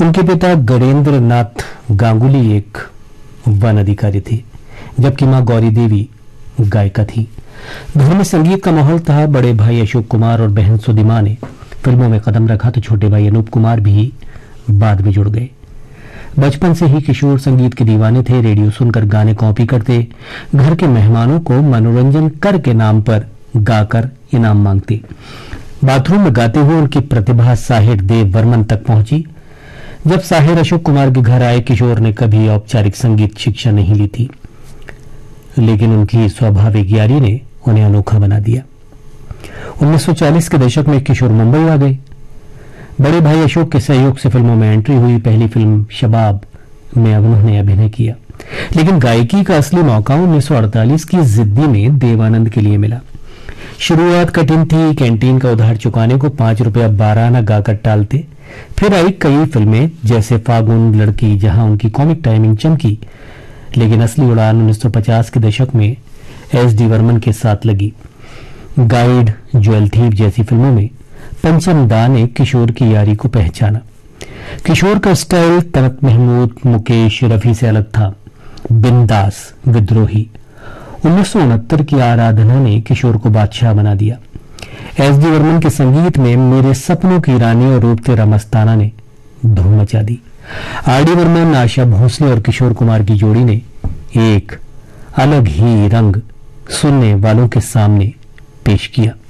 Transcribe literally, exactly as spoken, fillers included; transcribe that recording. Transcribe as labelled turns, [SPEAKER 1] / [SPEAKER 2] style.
[SPEAKER 1] उनके पिता गणेंद्र नाथ गांगुली एक वन अधिकारी थे, जबकि मां गौरी देवी गायिका थी। घर में संगीत का माहौल था। बड़े भाई अशोक कुमार और बहन सुदिमा ने फिल्मों में कदम रखा तो छोटे भाई अनूप कुमार भी बाद में जुड़ गए। बचपन से ही किशोर संगीत के दीवाने थे। रेडियो सुनकर गाने कॉपी करते, घर के मेहमानों को मनोरंजन कर के नाम पर गाकर इनाम मांगते। बाथरूम में गाते हुए उनकी प्रतिभा साहिर देव वर्मन तक पहुंची। जब साहिर अशोक कुमार के घर आए, किशोर ने कभी औपचारिक संगीत शिक्षा नहीं ली थी, लेकिन उनकी स्वाभाविक यारी ने उन्हें अनोखा बना दिया। उन्नीस सौ चालीस के दशक में किशोर मुंबई आ गए। बड़े भाई अशोक के सहयोग से फिल्मों में एंट्री हुई। पहली फिल्म शबाब में उन्होंने अभिनय किया, लेकिन गायकी का असली मौका उन्नीस सौ अड़तालीस की जिद्दी में देवानंद के लिए मिला। शुरुआत कठिन थी। कैंटीन का उधार चुकाने को पांच रुपया बारह आना गाकर टालते। फिर आई कई फिल्में जैसे फागुन, लड़की, जहां उनकी कॉमिक टाइमिंग चमकी, लेकिन असली उड़ान उन्नीस सौ पचास के दशक में एस डी वर्मन के साथ लगी। गाइड, ज्वेल थीव जैसी फिल्मों में पंचम दा ने किशोर की यारी को पहचाना। किशोर का स्टाइल तनत महमूद, मुकेश, रफी से अलग था। बिंदास, विद्रोही। उन्नीस सौ उनहत्तर की आराधना ने किशोर को बादशाह बना दिया। एस डी वर्मन के संगीत में मेरे सपनों की रानी और रूप तेरा मस्ताना ने धूम मचा दी। आर डी वर्मन, आशा भोसले और किशोर कुमार की जोड़ी ने एक अलग ही रंग सुनने वालों के सामने पेश किया।